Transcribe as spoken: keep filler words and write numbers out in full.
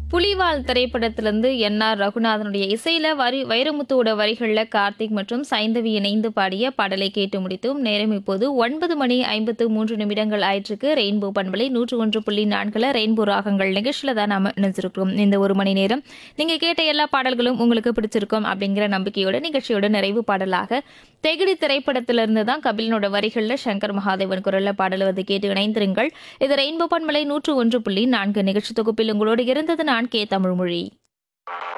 புலிவால் திரைப்படத்திலிருந்து N R ரகுநாதனுடைய இசையில வரி வைரமுத்துவோட வரிகளில் கார்த்திக் மற்றும் சைந்தவி இணைந்து பாடிய பாடலை கேட்டு முடித்தோம். நேரம் இப்போது ஒன்பது மணி ஐம்பத்து மூன்று நிமிடங்கள் ஆயிற்றுக்கு. ரெயின்போ பண்பலை நூற்று ஒன்று புள்ளி நான்குல ரெயின்போ ராகங்கள் நிகழ்ச்சியில தான் நாம நினைச்சிருக்கிறோம். இந்த ஒரு மணி நேரம் நீங்க கேட்ட எல்லா பாடல்களும் உங்களுக்கு பிடிச்சிருக்கும் அப்படிங்கிற நம்பிக்கையோட நிகழ்ச்சியோட நிறைவு பாடலாக தெகிடி திரைப்படத்திலிருந்து தான் கபிலனோட வரிகளில் சங்கர் மகாதேவன் குரல்ல பாடல் வந்து கேட்டு இணைந்திருங்கள். இது ரெயின்போ பண்பலை நூற்று ஒன்று புள்ளி நான்கு நிகழ்ச்சி தொகுப்பில் உங்களோடு இருந்தது நான் கே தமிழ்மொழி.